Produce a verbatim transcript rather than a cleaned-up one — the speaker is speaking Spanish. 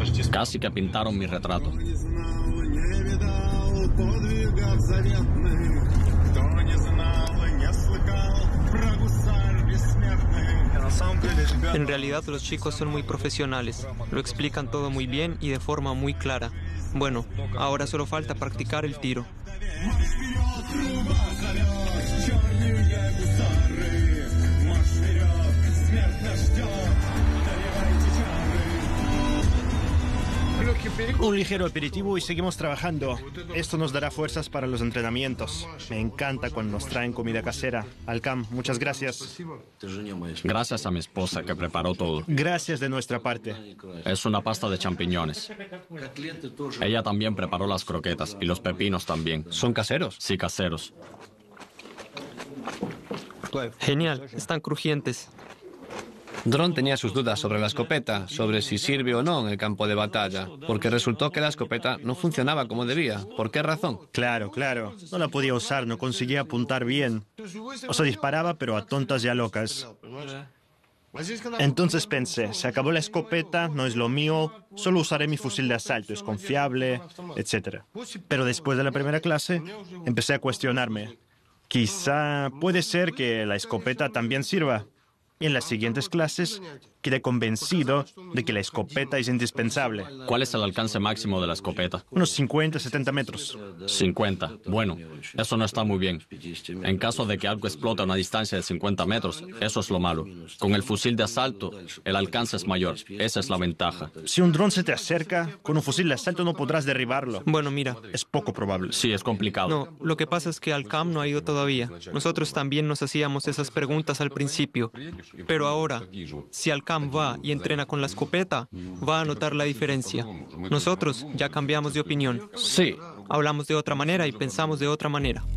Casi que pintaron mi retrato. En realidad los chicos son muy profesionales, lo explican todo muy bien y de forma muy clara. Bueno, ahora solo falta practicar el tiro. Un ligero aperitivo y seguimos trabajando. Esto nos dará fuerzas para los entrenamientos. Me encanta cuando nos traen comida casera. Alcam, muchas gracias. Gracias a mi esposa que preparó todo. Gracias de nuestra parte. Es una pasta de champiñones. Ella también preparó las croquetas y los pepinos también. ¿Son caseros? Sí, caseros. Genial, están crujientes. Dron tenía sus dudas sobre la escopeta, sobre si sirve o no en el campo de batalla, porque resultó que la escopeta no funcionaba como debía. ¿Por qué razón? Claro, claro. No la podía usar, no conseguía apuntar bien. O sea, disparaba, pero a tontas y a locas. Entonces pensé, se acabó la escopeta, no es lo mío, solo usaré mi fusil de asalto, es confiable, etcétera. Pero después de la primera clase, empecé a cuestionarme. Quizá puede ser que la escopeta también sirva. Y en las siguientes clases quedé convencido de que la escopeta es indispensable. ¿Cuál es el alcance máximo de la escopeta? Unos cincuenta, setenta metros. cincuenta. Bueno, eso no está muy bien. En caso de que algo explote a una distancia de cincuenta metros, eso es lo malo. Con el fusil de asalto, el alcance es mayor. Esa es la ventaja. Si un dron se te acerca, con un fusil de asalto no podrás derribarlo. Bueno, mira. Es poco probable. Sí, es complicado. No, lo que pasa es que Alcam no ha ido todavía. Nosotros también nos hacíamos esas preguntas al principio. Pero ahora, si Alcam va y entrena con la escopeta, va a notar la diferencia. Nosotros ya cambiamos de opinión. Sí. Hablamos de otra manera y pensamos de otra manera.